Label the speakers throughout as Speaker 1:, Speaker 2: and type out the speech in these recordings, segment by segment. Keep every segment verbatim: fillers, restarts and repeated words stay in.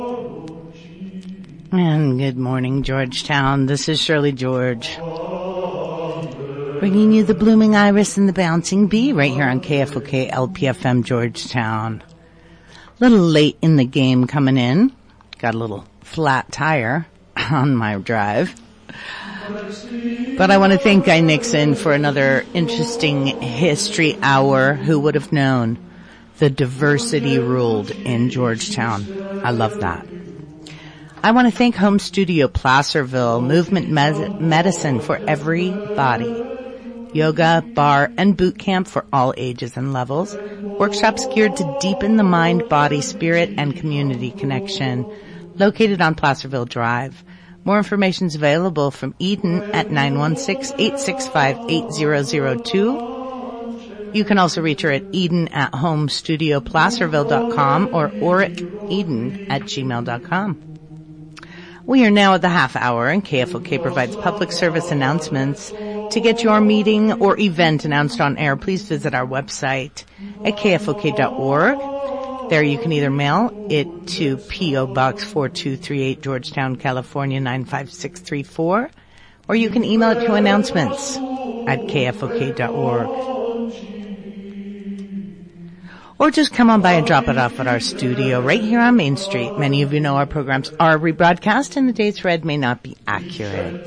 Speaker 1: And good morning, Georgetown. This is Shirley George, bringing you the blooming iris and the bouncing bee right here on K F O K L P F M Georgetown. A little late in the game coming in. Got a little flat tire on my drive. But I want to thank Guy Nixon for another interesting history hour. Who would have known the diversity ruled in Georgetown? I love that. I want to thank Home Studio Placerville, movement med- medicine for everybody. Yoga, bar, and boot camp for all ages and levels. Workshops geared to deepen the mind, body, spirit, and community connection. Located on Placerville Drive. More information is available from Eden at nine one six, eight six five, eight zero zero two. You can also reach her at Eden at home studio placerville dot com or oriceden at gmail dot com. We are now at the half hour, and K F O K provides public service announcements. To get your meeting or event announced on air, please visit our website at K F O K dot org. There you can either mail it to P O Box four two three eight, Georgetown, California nine five six three four, or you can email it to announcements at K F O K dot org. Or just come on by and drop it off at our studio right here on Main Street. Many of you know our programs are rebroadcast and the dates read may not be accurate.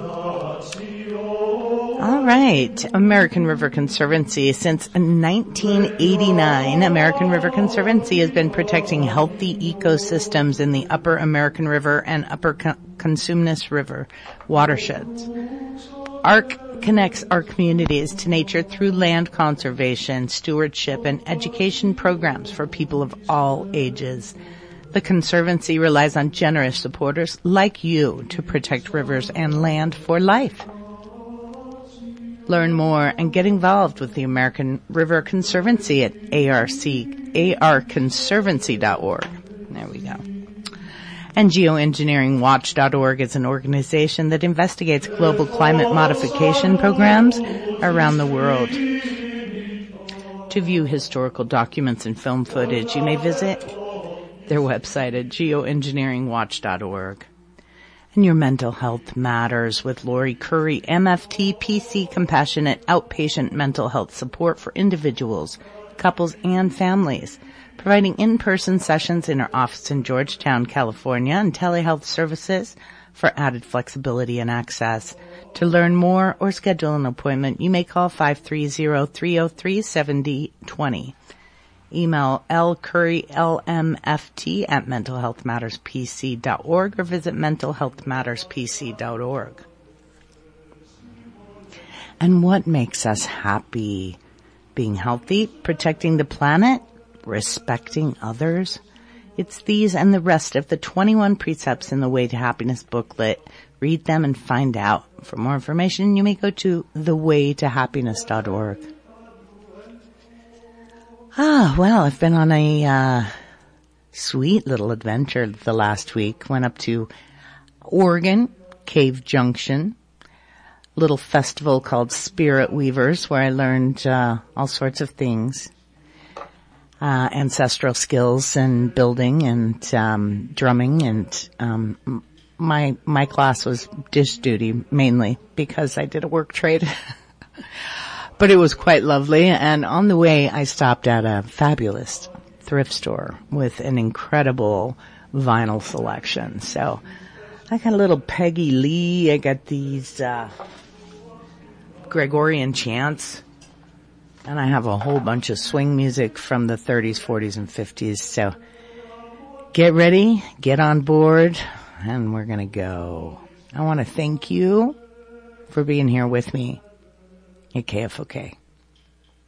Speaker 1: All right. American River Conservancy. Since nineteen eighty-nine, American River Conservancy has been protecting healthy ecosystems in the Upper American River and Upper Cosumnes River watersheds. A R C connects our communities to nature through land conservation, stewardship, and education programs for people of all ages. The Conservancy relies on generous supporters like you to protect rivers and land for life. Learn more and get involved with the American River Conservancy at A R C, A R conservancy dot org. There we go. And geoengineering watch dot org is an organization that investigates global climate modification programs around the world. To view historical documents and film footage, you may visit their website at geoengineering watch dot org. And your mental health matters with Lori Curry, M F T P C, compassionate outpatient mental health support for individuals, couples, and families, providing in-person sessions in our office in Georgetown, California, and telehealth services for added flexibility and access. To learn more or schedule an appointment, you may call five three zero, three zero three, seven zero two zero. Email lcurrylmft at mental health matters p c dot org or visit mental health matters p c dot org. And what makes us happy? Being healthy, protecting the planet, respecting others. It's these and the rest of the twenty-one precepts in the Way to Happiness booklet. Read them and find out. For more information, you may go to the way to happiness dot org. Ah, well, I've been on a uh, sweet little adventure the last week. Went up to Oregon, Cave Junction, little festival called Spirit Weavers, where I learned uh, all sorts of things. Uh, ancestral skills and building and um, drumming, and um, my my class was dish duty mainly because I did a work trade. But it was quite lovely, and on the way I stopped at a fabulous thrift store with an incredible vinyl selection. So I got a little Peggy Lee, I got these uh Gregorian chants, and I have a whole bunch of swing music from the thirties, forties, and fifties. So get ready, get on board, and we're gonna go. I want to thank you for being here with me at K F O K.